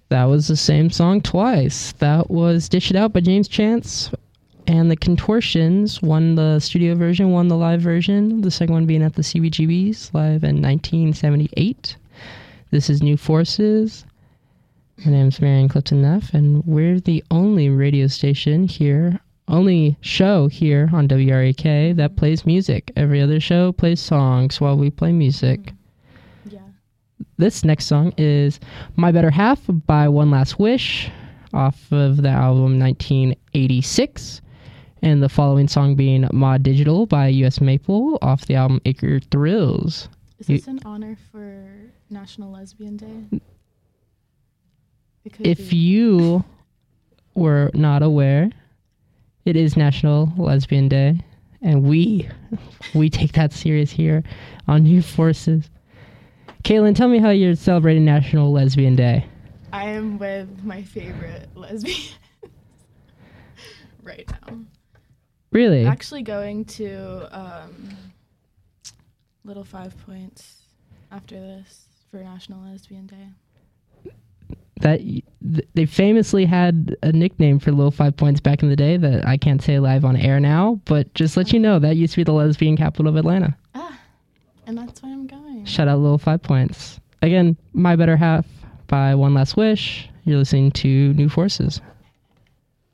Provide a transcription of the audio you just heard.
That was the same song twice. That was Dish It Out by James Chance. And the Contortions won the studio version, won the live version. The second one being at the CBGBs live in 1978. This is New Forces. My name's Marion Clifton Neff, and we're the only radio station here, only show here on WRAK that plays music. Every other show plays songs while we play music. Yeah. This next song is My Better Half by One Last Wish off of the album 1986. And the following song being Mod Digital by US Maple off the album Acre Thrills. Is this an honor for National Lesbian Day? If you were not aware, it is National Lesbian Day. And we take that serious here on New Forces. Kaylin, tell me how you're celebrating National Lesbian Day. I am with my favorite lesbian right now. Really? Actually going to Little 5 Points after this for National Lesbian Day. That they famously had a nickname for Little 5 Points back in the day that I can't say live on air now, but just let you know, that used to be the lesbian capital of Atlanta. And that's why I'm going. Shout out Little 5 Points. Again, My Better Half by One Last Wish. You're listening to New Forces.